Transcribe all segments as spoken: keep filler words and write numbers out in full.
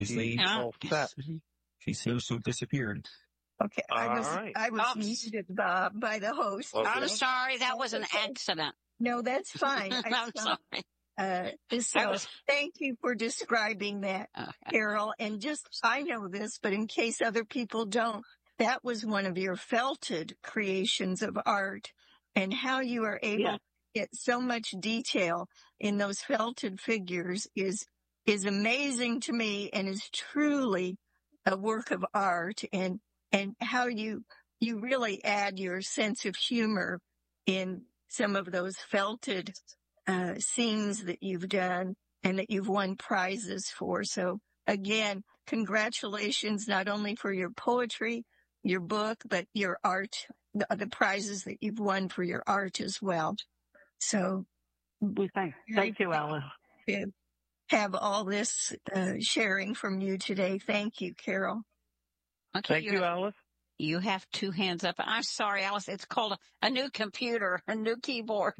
Obviously, Yeah. all set. She seems to have disappeared. Okay, I All was right. I was Oops. muted uh, by the host. Okay. I'm sorry. That was an Okay. accident. No, that's fine. I I'm saw, sorry. uh, I so was, thank you for describing that, okay. Carol. And just, I know this, but in case other people don't, that was one of your felted creations of art, and how you are able Yeah. to get so much detail in those felted figures is, is amazing to me and is truly a work of art, and, and how you, you really add your sense of humor in some of those felted uh, scenes that you've done and that you've won prizes for. So again, congratulations, not only for your poetry, your book, but your art, the, the prizes that you've won for your art as well. So We thank, thank you, Alice. to have all this uh, sharing from you today. Thank you, Carol. Okay. Thank You you, have, Alice. you have two hands up. I'm sorry, Alice. It's called a, a new computer, a new keyboard.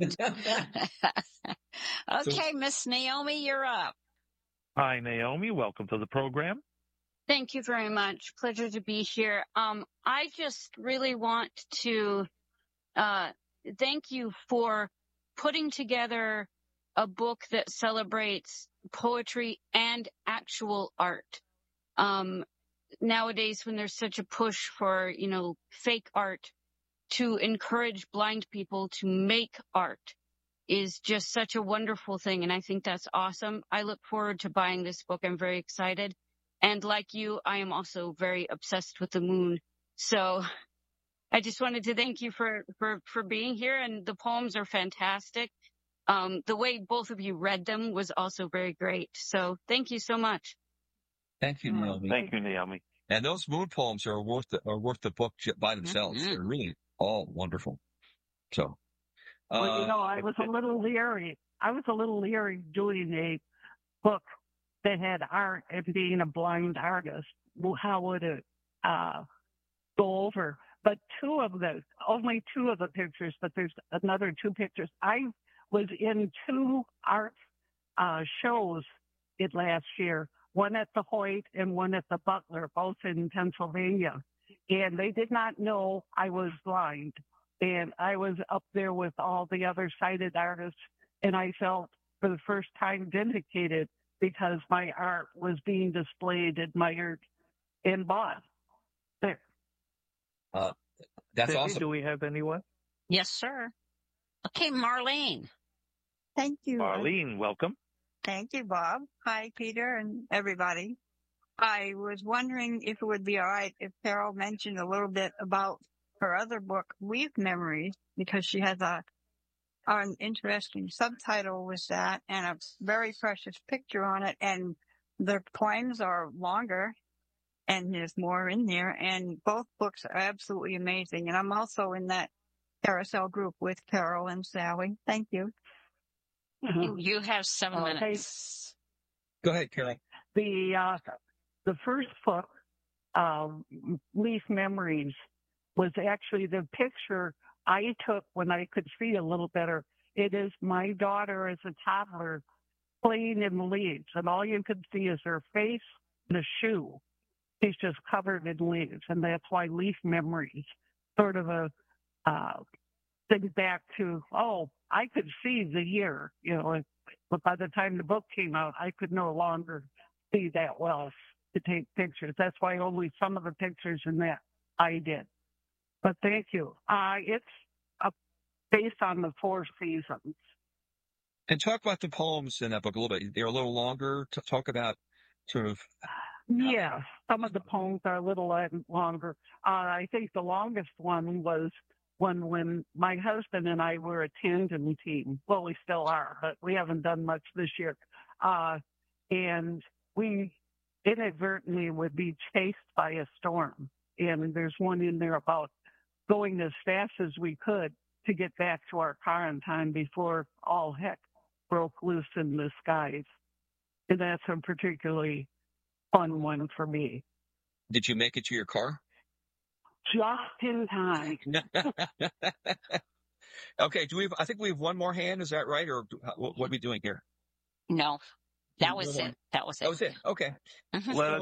Okay, Miss Naomi, you're up. Hi, Naomi. Welcome to the program. Thank you very much. Pleasure to be here. Um, I just really want to uh, thank you for putting together a book that celebrates poetry and actual art. Um, nowadays, when there's such a push for, you know, fake art, to encourage blind people to make art is just such a wonderful thing. And I think that's awesome. I look forward to buying this book. I'm very excited. And like you, I am also very obsessed with the moon. So I just wanted to thank you for, for, for being here. And the poems are fantastic. Um, the way both of you read them was also very great. So thank you so much. Thank you, Naomi. Thank you, Naomi. And those moon poems are worth the, are worth the book ju- by themselves. Mhm. They're really all wonderful. So, Well, you uh, know, I was a little leery. I was a little leery doing a book that had art and being a blind artist. Well, how would it uh, go over? But two of the, only two of the pictures, but there's another two pictures. I was in two art uh, shows it last year, one at the Hoyt and one at the Butler, both in Pennsylvania. And they did not know I was blind. And I was up there with all the other sighted artists, and I felt for the first time vindicated because my art was being displayed, admired, and bought. There. uh, that's Cindy, awesome. do we have anyone? Yes, sir. Okay, Marlene. Thank you. Marlene, welcome. Thank you, Bob. Hi, Peter and everybody. I was wondering if it would be all right if Carol mentioned a little bit about her other book, Weave Memories, because she has a an interesting subtitle with that and a very precious picture on it. And the poems are longer and there's more in there. And both books are absolutely amazing. And I'm also in that carousel group with Carol and Sally. Thank you. Mhm. You have seven Okay. minutes. Go ahead, Carol. The uh, the first book, um, Leaf Memories, was actually the picture I took when I could see a little better. It is my daughter as a toddler playing in the leaves, and all you can see is her face and a shoe. She's just covered in leaves, and that's why Leaf Memories, sort of a uh, thing back to, oh, I could see the year, you know, but by the time the book came out, I could no longer see that well to take pictures. That's why only some of the pictures in that I did. But thank you. Uh, it's uh, based on the four seasons. And talk about the poems in that book a little bit. They're a little longer to talk about sort of. Yeah, some of the poems are a little longer. Uh, I think the longest one was when when my husband and I were a tandem team. Well, we still are, but we haven't done much this year. Uh, and we inadvertently would be chased by a storm. And there's one in there about going as fast as we could to get back to our car in time before all heck broke loose in the skies. And that's a particularly fun one for me. Did you make it to your car? Just in time. Okay. Do we have, I think we have one more hand. Is that right? Or what, what are we doing here? No. That was Little it. That was it. That was it. Okay. Mhm. Let